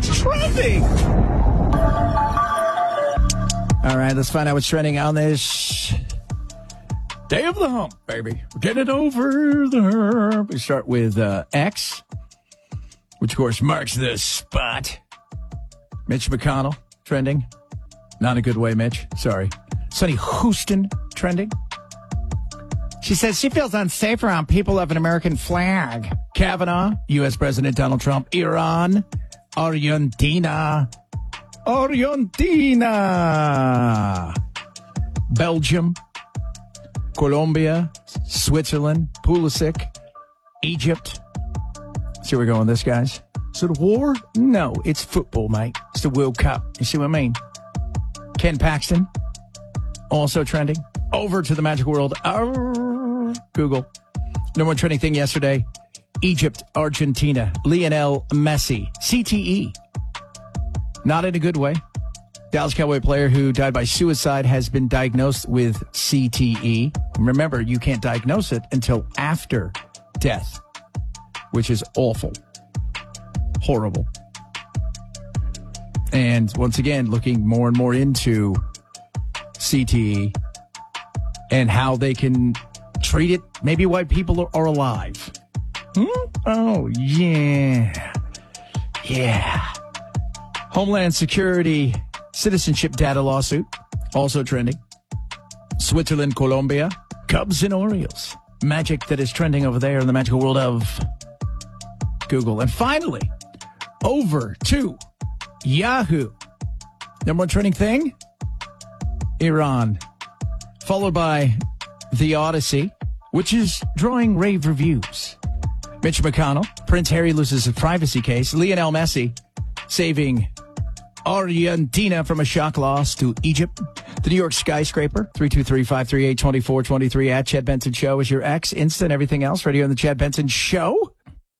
trending? All right, let's find out what's trending on this day of the hump, baby. We're getting over the hump. We start with X, which, of course, marks the spot. Mitch McConnell trending. Not in a good way, Mitch. Sorry. Sonny Houston trending. She says she feels unsafe around people of an American flag. Kavanaugh, U.S. President Donald Trump, Iran, Argentina, Belgium, Colombia, Switzerland, Pulisic, Egypt. See where we're going with this, guys? Is it a war? No, it's football, mate. It's the World Cup. You see what I mean? Ken Paxton, also trending. Over to the magic world. Google. Number one trending thing yesterday. Egypt, Argentina, Lionel Messi, CTE. Not in a good way. Dallas Cowboy player who died by suicide has been diagnosed with CTE. Remember, you can't diagnose it until after death, which is awful. Horrible. And once again, looking more and more into CTE and how they can treat it, maybe while people are alive. Oh, yeah. Yeah. Homeland Security citizenship data lawsuit, also trending. Switzerland, Colombia, Cubs and Orioles. Magic that is trending over there in the magical world of Google. And finally, over to Yahoo. Number one trending thing, Iran. Followed by The Odyssey, which is drawing rave reviews. Mitch McConnell, Prince Harry loses his privacy case. Lionel Messi saving Argentina from a shock loss to Egypt. The New York skyscraper, 323-538-2423 at Chad Benson Show is your X. Instant everything else. Radio on the Chad Benson Show.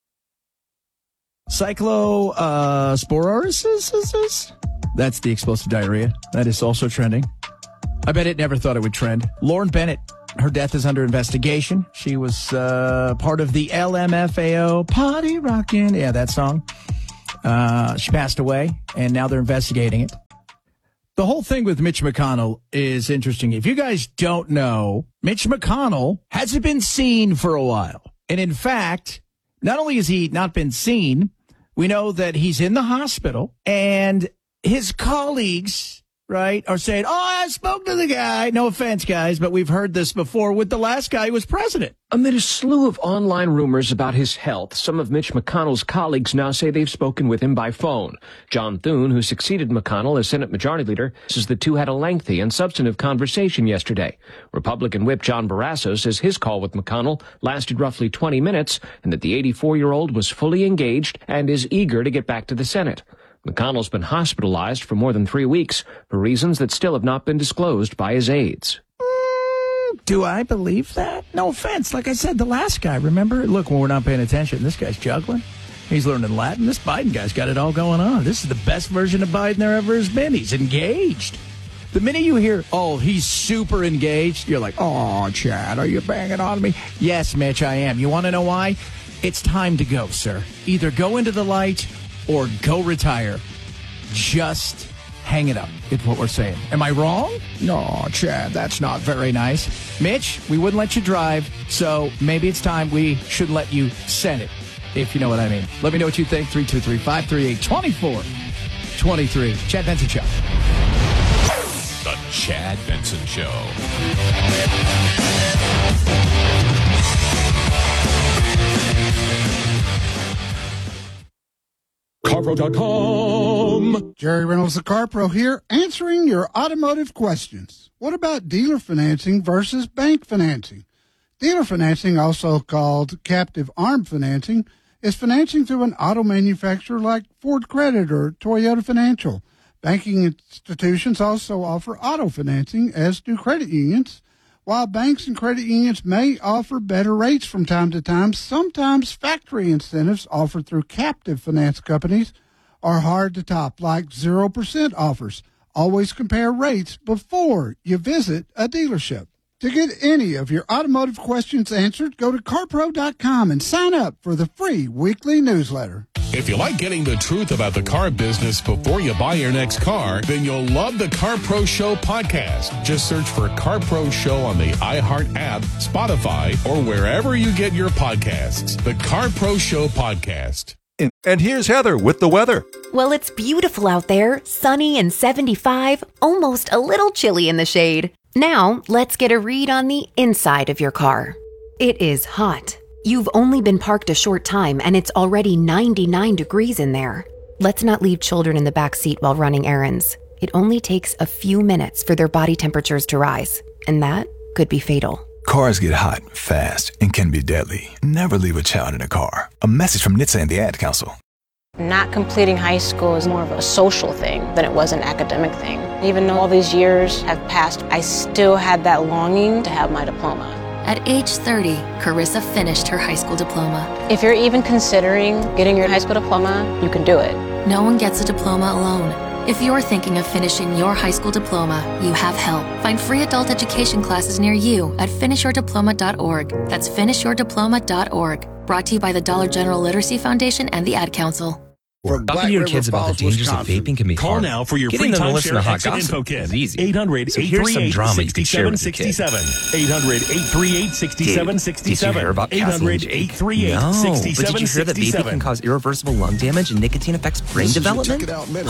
Cyclosporosis? That's the explosive diarrhea. That is also trending. I bet it never thought it would trend. Lauren Bennett, her death is under investigation. She was part of the LMFAO Party Rockin'. Yeah, that song. She passed away, and now they're investigating it. The whole thing with Mitch McConnell is interesting. If you guys don't know, Mitch McConnell hasn't been seen for a while. And in fact, not only has he not been seen, we know that he's in the hospital, and his colleagues, right, are saying, I spoke to the guy. No offense, guys, but we've heard this before with the last guy who was president. Amid a slew of online rumors about his health, some of Mitch McConnell's colleagues now say they've spoken with him by phone. John Thune, who succeeded McConnell as Senate Majority Leader, says the two had a lengthy and substantive conversation yesterday. Republican Whip John Barrasso says his call with McConnell lasted roughly 20 minutes and that the 84-year-old was fully engaged and is eager to get back to the Senate. McConnell's been hospitalized for more than 3 weeks for reasons that still have not been disclosed by his aides. Do I believe that? No offense. Like I said, the last guy, remember? Look, when we're not paying attention, this guy's juggling. He's learning Latin. This Biden guy's got it all going on. This is the best version of Biden there ever has been. He's engaged. The minute you hear, oh, he's super engaged, you're like, oh, Chad, are you banging on me? Yes, Mitch, I am. You want to know why? It's time to go, sir. Either go into the light or go retire. Just hang it up, is what we're saying. Am I wrong? No, Chad, that's not very nice. Mitch, we wouldn't let you drive, so maybe it's time we should let you send it, if you know what I mean. Let me know what you think. 323-538-2423. Chad Benson Show. The Chad Benson Show. CarPro.com. Jerry Reynolds, the CarPro here, answering your automotive questions. What about dealer financing versus bank financing? Dealer financing, also called captive arm financing, is financing through an auto manufacturer like Ford Credit or Toyota Financial. Banking institutions also offer auto financing, as do credit unions. While banks and credit unions may offer better rates from time to time, sometimes factory incentives offered through captive finance companies are hard to top, like 0% offers. Always compare rates before you visit a dealership. To get any of your automotive questions answered, go to CarPro.com and sign up for the free weekly newsletter. If you like getting the truth about the car business before you buy your next car, then you'll love the Car Pro Show podcast. Just search for Car Pro Show on the iHeart app, Spotify, or wherever you get your podcasts. The Car Pro Show podcast. And here's Heather with the weather. Well, it's beautiful out there, sunny and 75, almost a little chilly in the shade. Now, let's get a read on the inside of your car. It is hot. You've only been parked a short time and it's already 99 degrees in there. Let's not leave children in the back seat while running errands. It only takes a few minutes for their body temperatures to rise, and that could be fatal. Cars get hot, fast, and can be deadly. Never leave a child in a car. A message from NHTSA and the Ad Council. Not completing high school is more of a social thing than it was an academic thing. Even though all these years have passed, I still had that longing to have my diploma. At age 30, Carissa finished her high school diploma. If you're even considering getting your high school diploma, you can do it. No one gets a diploma alone. If you're thinking of finishing your high school diploma, you have help. Find free adult education classes near you at finishyourdiploma.org. That's finishyourdiploma.org. Brought to you by the Dollar General Literacy Foundation and the Ad Council. Talking to your kids about the dangers of vaping can be hard. Call now for your Getting free them to time listen share to hot exit info gossip kit. is easy. 800-838-6767. 800-838-6767. Did you hear about caffeine? 800-838-6767. No, but did you hear that vaping can cause irreversible lung damage and nicotine affects brain development?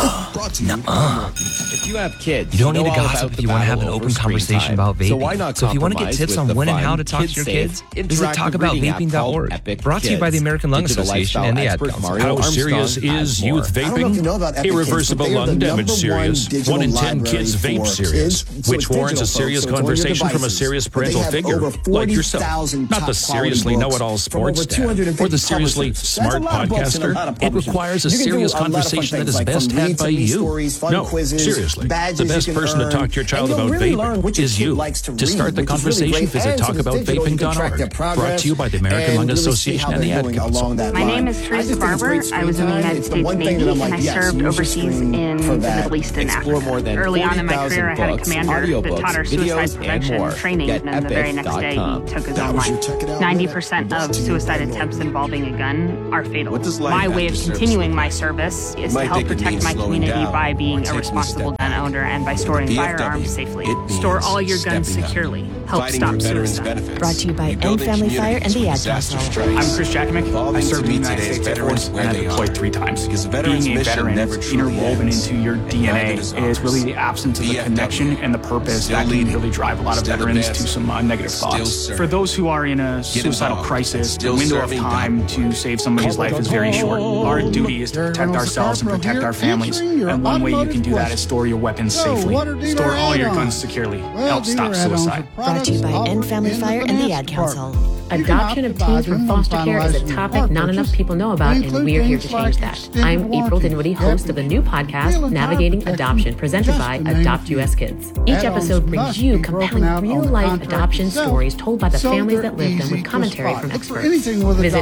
Nuh-uh. If you have kids, you don't need to gossip if you want to have an open conversation about vaping. So why not if you want to get tips on when and how to talk to your kids, visit talkaboutvaping.org. Brought to you by the American Lung Association and the Ad Council. How serious is youth vaping? Irreversible lung damage serious. 1 in 10 kids vape serious, which warrants a serious conversation from a serious parental figure like yourself. Not the seriously know-it-all sports dad or the seriously smart podcaster. It requires a serious conversation that is best had by you. No, seriously. The best person to talk to your child about vaping is you. To start the conversation, visit talkaboutvaping.org. Brought to you by the American Lung Association and the Ad Council. My name is Teresa Barber. I was in the United States Navy and I served overseas in the Middle East and Africa. Early on in my career, I had a commander that taught our suicide prevention training, and then the very next day, he took his own life. 90% of suicide attempts involving a gun are fatal. My way of continuing my service is to help protect my community by being a responsible gun owner and by storing firearms safely. Store all your guns securely. Help stop suicide. Brought to you by End Family Fire and the Ad Council. I'm Chris Jackamick. I served in the United States Air Force and I deployed 3 times. Being a veteran is interwoven into your DNA. Is really the absence of the connection and the purpose that can really drive a lot of veterans to some negative thoughts. For those who are in a suicidal crisis, the window of time to save somebody's life is very short. Our duty is to protect ourselves and protect our families. And one way you can do that is store your weapons safely. Store all your guns securely. Help stop suicide. Brought to you by End Family Fire and the Ad Council. Adoption of teens from foster care is a topic not enough people know about, and we're here to change that. I'm April Dinwiddie, host of the new podcast, Navigating Adoption, presented by Adopt US Kids. Each episode brings you compelling real-life adoption stories told by the families that live them with commentary from experts. Visit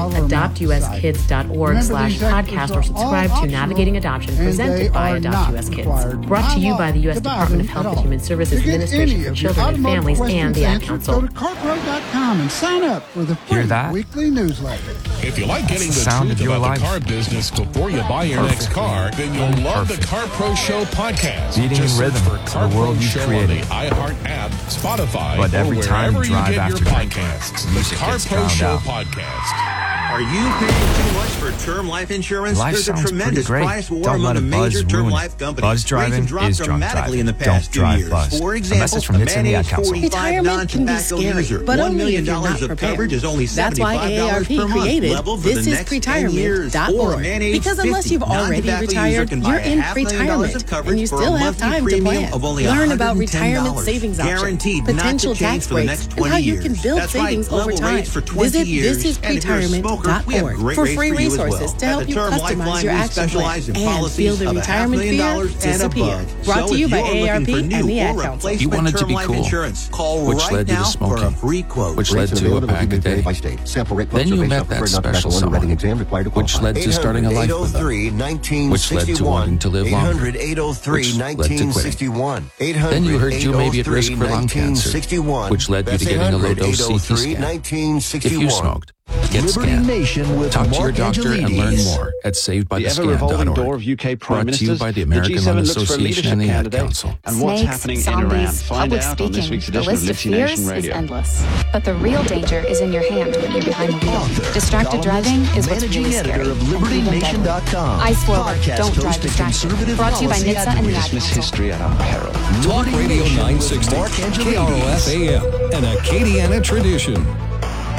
adoptuskids.org/podcast or subscribe to Navigating Adoption, presented by Adopt US Kids. Brought to you by the U.S. Department of Health and Human Services Administration for Children and Families and the Ad Council. Go to carpro.com and sign up for the free weekly newsletter. If you like getting the truth about the car business before you buy your next car, then you'll love the Car Pro Show podcast. Beating in rhythm for to the world you've created. On the iHeart app, Spotify, but every or time wherever you drive get after your drinking, podcasts. music The Car gets Pro drowned Show out. podcast. Are you paying too much for term life insurance? Life There's a sounds tremendous pretty great. price war Don't among let the a major buzz term ruin life it. companies. Buzz Rates driving have dropped is drunk dramatically in the driving. past Don't drive 2 years. buzz. For A example, message from a NHTSA and the man Ad age Council. 45 Retirement can be non-tobacco scary, user. but $1 only million if you're not of prepared. coverage is only That's why $75 AARP per month. created Level for the next 10 years. Or a ThisIsPretirement.org. man age Because unless 50, you've already non-tobacco user retired, can buy you're in $500,000 retirement, of coverage and you for a still have monthly time to premium plan. of only Learn about $110. retirement savings options, Guaranteed not to potential change tax for the breaks, next and how 20 you years. can build That's right, savings over level time. rates for 20 Visit years. And if you're a smoker, we have ThisIsPretirement.org great for rates free for you as resources well. to help At you the Term customize Lifeline, your we action plan specialize in and policies feel the of retirement fear $500,000 and disappear. above. Brought So to you if by you're looking AARP for and new the or Ad Council. replacement You wanted to term be life cool, insurance, call which right led you to now for smoking, a free quote. which led to a pack a day. Then you met that special someone, which led to starting a life with them, which led to wanting to live longer, which led to quitting. Then you heard you may be at risk for lung cancer, which led you to getting a low-dose CT scan. If you smoked, Get scanned. Nation with Talk to your Mark doctor and learn Angelides. more at The ever-revolving door savedbythescan.org. of UK Prime Brought to you Ministers, by the American G7 Lung looks for a Association and the leadership Ad candidate. Council. And what's Snakes, happening in zombies, Iran? Find public out on this speaking. week's The edition of list of Litzy fears Nation is Radio. endless. But the real danger is in your hand when you're behind the wheel. Distracted driving is what's Managing really editor scary. of and even deadly. LibertyNation.com. Eyes forward, Podcast don't drive host and distracted. conservative Brought to you by policy NHTSA and the Ad advocate. Council. History at our peril. Talk Radio 960, Mark Angelides. KROF AM, an Acadiana tradition.